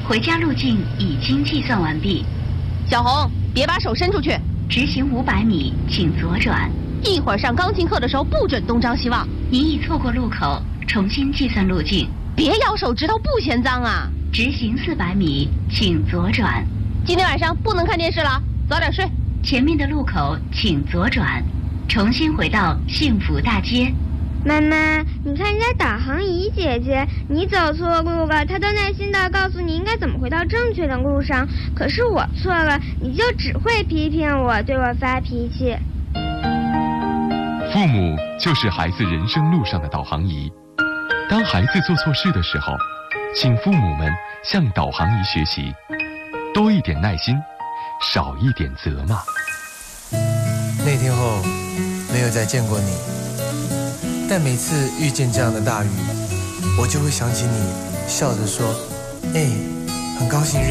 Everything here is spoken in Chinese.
回家路径已经计算完毕。 小红，别把手伸出去。 直行500米，请左转。 一会儿上钢琴课的时候不准东张西望。 您已错过路口，重新计算路径。 别咬手指头，不嫌脏啊。 直行400米，请左转。 今天晚上不能看电视了，早点睡。 前面的路口请左转，重新回到幸福大街。 妈妈，你看人家导航仪姐姐，你走错路了，她都耐心地告诉你应该怎么回到正确的路上。可是我错了，你就只会批评我，对我发脾气。 父母就是孩子人生路上的导航仪。当孩子做错事的时候，请父母们向导航仪学习，多一点耐心，少一点责骂。 那天后，没有再见过你。但每次遇见这样的大雨，我就会想起你，笑着说：“哎，很高兴。”